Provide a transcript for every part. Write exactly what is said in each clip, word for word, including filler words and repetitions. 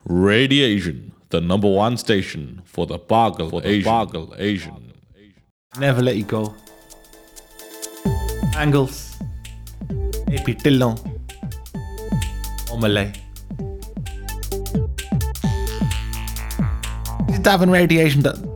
Radiation, the number one station for the Bargle for the Asian. Bargle Asian. Never let you go. Angles. A P Tillon. Omelette. Just having radiation done.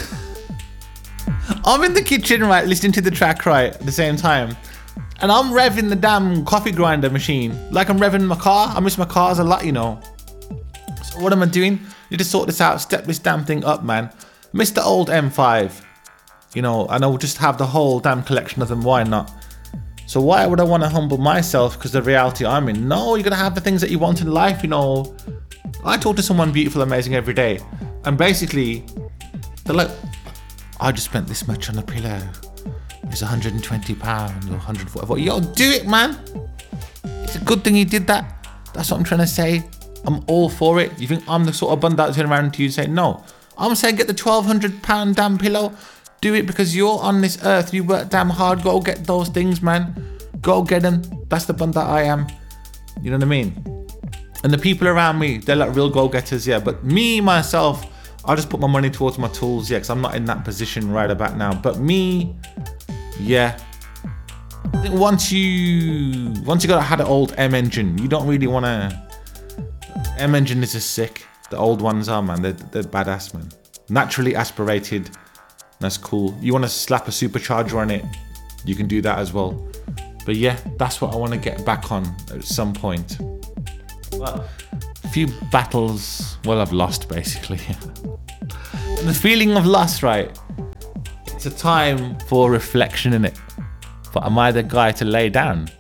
I'm in the kitchen, right, listening to the track, right, at the same time. And I'm revving the damn coffee grinder machine. Like I'm revving my car. I miss my cars a lot, you know. So what am I doing? Need to sort this out, step this damn thing up, man. Miss the old M five. You know, and I'll just have the whole damn collection of them, why not? So why would I want to humble myself because the reality I'm in? No, you're going to have the things that you want in life, you know. I talk to someone beautiful, amazing every day. And basically, they're like, I just spent this much on a pillow. It's one hundred twenty pounds or one hundred forty. Yo, do it, man. It's a good thing you did that. That's what I'm trying to say. I'm all for it. You think I'm the sort of bund that's turn around to you and say, no. I'm saying get the twelve hundred pound damn pillow. Do it because you're on this earth. You work damn hard. Go get those things, man. Go get them. That's the bund that I am. You know what I mean? And the people around me, they're like real go-getters, yeah. But me, myself, I just put my money towards my tools, yeah, because I'm not in that position right about now. But me, yeah. I think once you, once you got had an old M engine, you don't really want to. M engine is just sick. The old ones are, man. They're, they're badass, man. Naturally aspirated. That's cool. You want to slap a supercharger on it, you can do that as well. But yeah, that's what I want to get back on at some point. But a few battles, well, I've lost basically. And the feeling of loss, right? It's a time for reflection in it. But am I the guy to lay down?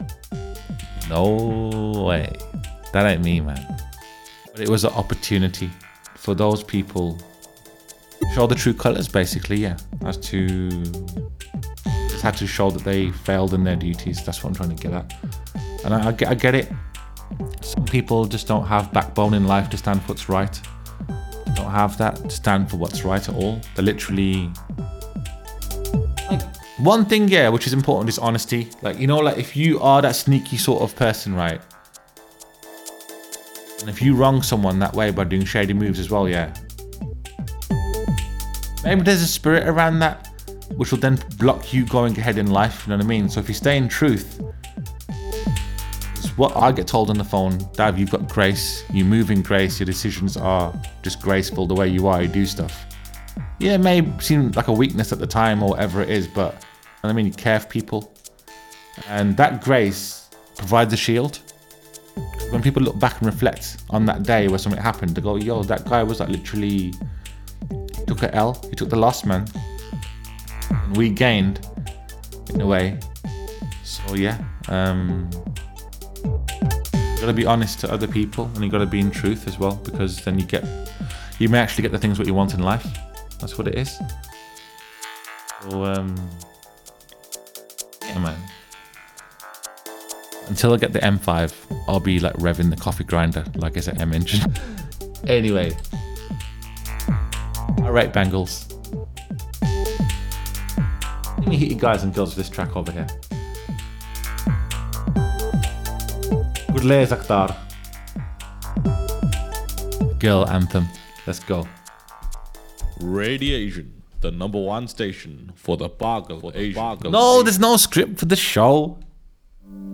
No way. That ain't me, man. But it was an opportunity for those people to show the true colours, basically, yeah. As to just had to show that they failed in their duties. That's what I'm trying to get at. And I, I, get, I get it. Some people just don't have backbone in life to stand for what's right. They don't have that to stand for what's right at all. They're literally... Like, one thing, yeah, which is important is honesty. Like, you know, like if you are that sneaky sort of person, right? And if you wrong someone that way by doing shady moves as well, yeah. Maybe there's a spirit around that which will then block you going ahead in life, you know what I mean? So if you stay in truth, it's what I get told on the phone, Dav, you've got grace, you move in grace, your decisions are just graceful the way you are, you do stuff. Yeah, it may seem like a weakness at the time or whatever it is, but you know what I mean, you care for people. And that grace provides a shield. When people look back and reflect on that day where something happened, they go, yo, that guy was like literally, he took an L, he took the loss, man. And we gained, in a way. So yeah, um, you gotta be honest to other people and you gotta be in truth as well, because then you get, you may actually get the things what you want in life. That's what it is. So, um, yeah, man. Until I get the M five, I'll be like revving the coffee grinder like it's an M engine. Anyway. Alright, Bangles. Let me hit you guys and girls with this track over here. Good lay, Akhtar. Girl anthem. Let's go. Radiation, the number one station for the Bargle Asian. No, there's no script for the show.